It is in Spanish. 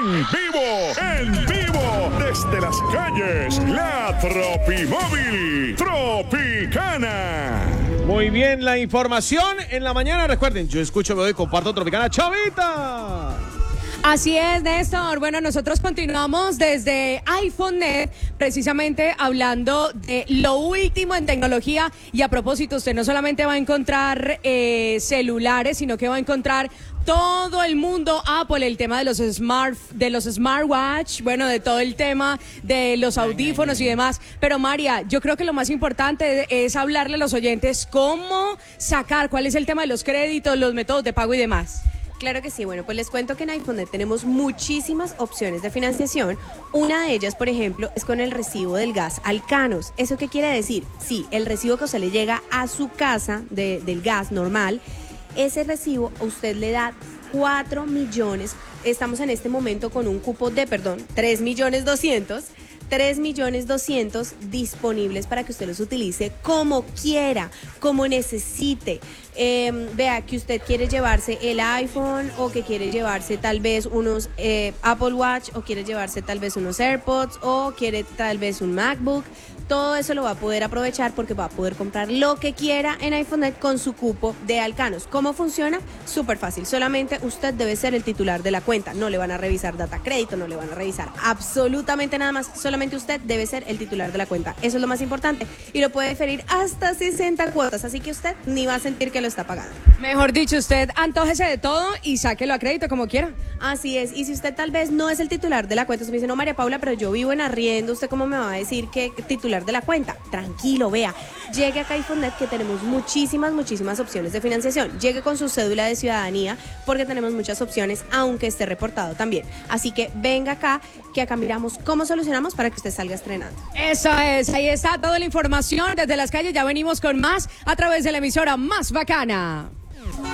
en vivo, desde las calles, la Tropimóvil Tropicana. Muy bien, la información en la mañana. Recuerden, yo escucho, me doy, comparto Tropicana. ¡Chavita! Así es, Néstor. Bueno, nosotros continuamos desde iPhone.net, precisamente hablando de lo último en tecnología. Y a propósito, usted no solamente va a encontrar celulares, sino que va a encontrar todo el mundo Apple, el tema de los smartwatch, bueno, de todo el tema de los audífonos y demás. Pero María, yo creo que lo más importante es hablarle a los oyentes cómo sacar, cuál es el tema de los créditos, los métodos de pago y demás. Claro que sí, bueno, pues les cuento que en iPhone.net tenemos muchísimas opciones de financiación. Una de ellas, por ejemplo, es con el recibo del gas Alcanos. ¿Eso qué quiere decir? Sí, el recibo que a usted le llega a su casa del gas normal, ese recibo a usted le da 4 millones. Estamos en este momento con un cupo de, 3.200.000 disponibles para que usted los utilice como quiera, como necesite. Vea que usted quiere llevarse el iPhone o que quiere llevarse tal vez unos Apple Watch o quiere llevarse tal vez unos AirPods o quiere tal vez un MacBook. Todo eso lo va a poder aprovechar porque va a poder comprar lo que quiera en iPhone.net con su cupo de Alcanos. ¿Cómo funciona? Súper fácil. Solamente usted debe ser el titular de la cuenta. No le van a revisar data crédito, no le van a revisar absolutamente nada más. Solamente usted debe ser el titular de la cuenta. Eso es lo más importante. Y lo puede diferir hasta 60 cuotas. Así que usted ni va a sentir que lo está pagando. Mejor dicho, usted antójese de todo y sáquelo a crédito como quiera. Así es. Y si usted tal vez no es el titular de la cuenta, usted me dice, no, María Paula, pero yo vivo en arriendo, ¿usted cómo me va a decir que titular de la cuenta? Tranquilo, vea, llegue acá a iPhone.net que tenemos muchísimas opciones de financiación. Llegue con su cédula de ciudadanía porque tenemos muchas opciones, aunque esté reportado también. Así que venga acá, que acá miramos cómo solucionamos para que usted salga estrenando. Eso es, ahí está toda la información desde las calles. Ya venimos con más a través de la emisora más bacana.